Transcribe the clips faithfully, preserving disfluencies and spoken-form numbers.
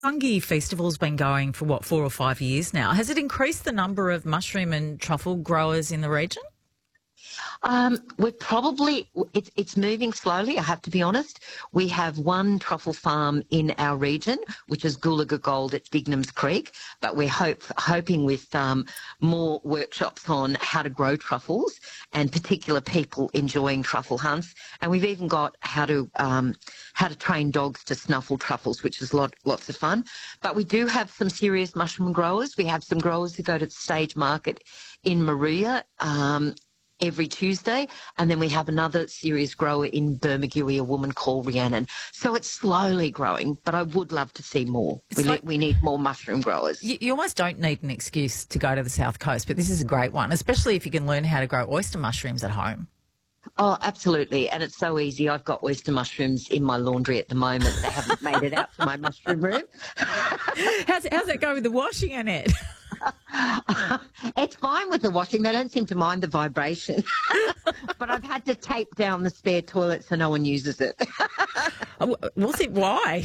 Fungi Festival's been going for, what, four or five years now. Has it increased the number of mushroom and truffle growers in the region? Um, we're probably, it's, it's moving slowly, I have to be honest. We have one truffle farm in our region, which is Goolaga Gold at Dignams Creek, but we're hope, hoping with um, more workshops on how to grow truffles and particular people enjoying truffle hunts. And we've even got how to um, how to train dogs to snuffle truffles, which is lot, lots of fun. But we do have some serious mushroom growers. We have some growers who go to the Stage Market in Maria, um, every Tuesday, and then we have another serious grower in Bermagui, a woman called Rhiannon. So it's slowly growing, but I would love to see more. We, like, need, we need more mushroom growers. You, you almost don't need an excuse to go to the South Coast, but this is a great one, especially if you can learn how to grow oyster mushrooms at home. Oh, absolutely, and it's so easy. I've got oyster mushrooms in my laundry at the moment. They haven't made it out to my mushroom room. how's, how's it go with the washing, Annette? It's fine with the washing. They don't seem to mind the vibration. But I've had to tape down the spare toilet so no one uses it. We'll see why.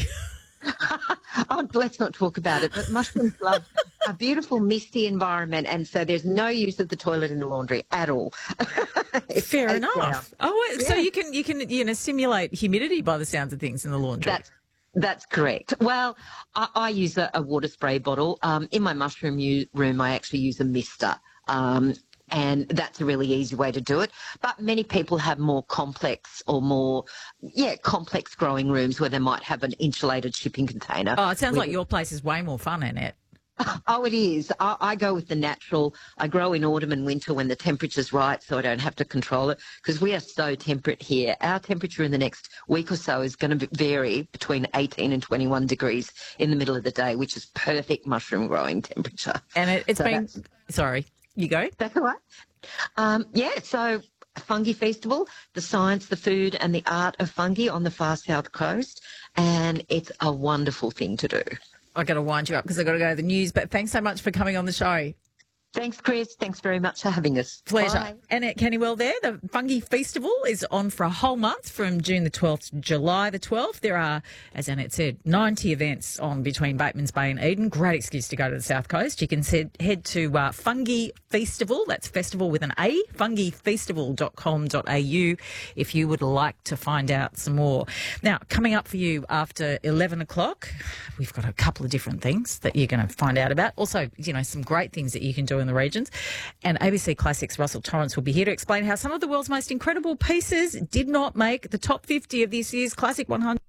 Oh, let's not talk about it. But mushrooms love a beautiful misty environment, and so there's no use of the toilet in the laundry at all. Fair enough. Down. Oh, so yeah. you can you can you know simulate humidity by the sounds of things in the laundry. That's That's correct. Well, I, I use a, a water spray bottle. Um, in my mushroom u- room, I actually use a mister, um, and that's a really easy way to do it. But many people have more complex or more, yeah, complex growing rooms where they might have an insulated shipping container. Oh, it sounds like your place is way more fun, Annette. Oh, it is. I, I go with the natural. I grow in autumn and winter when the temperature's right, so I don't have to control it, because we are so temperate here. Our temperature in the next week or so is going to vary between eighteen and twenty-one degrees in the middle of the day, which is perfect mushroom growing temperature. And it, it's so been... Sorry, you go. That's all right. Um, yeah, so Fungi Festival, the science, the food and the art of fungi on the far south coast, and it's a wonderful thing to do. I've got to wind you up because I've got to go to the news, but thanks so much for coming on the show. Thanks, Chris. Thanks very much for having us. Pleasure. Bye. Annette Kennywell there. The Fungi Festival is on for a whole month from June the twelfth to July the twelfth. There are, as Annette said, ninety events on between Batemans Bay and Eden. Great excuse to go to the South Coast. You can head, head to uh, Fungi Festival, that's festival with an A, fungi festival dot com dot a u if you would like to find out some more. Now, coming up for you after eleven o'clock, we've got a couple of different things that you're going to find out about. Also, you know, some great things that you can do in the regions. And A B C Classics Russell Torrance will be here to explain how some of the world's most incredible pieces did not make the top fifty of this year's Classic one hundred.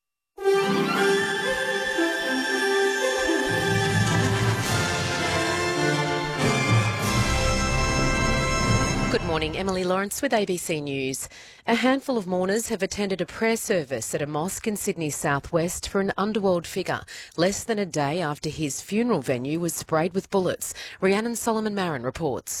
Good morning, Emily Lawrence with A B C News. A handful of mourners have attended a prayer service at a mosque in Sydney's southwest for an underworld figure, less than a day after his funeral venue was sprayed with bullets. Rhiannon Solomon Marin reports.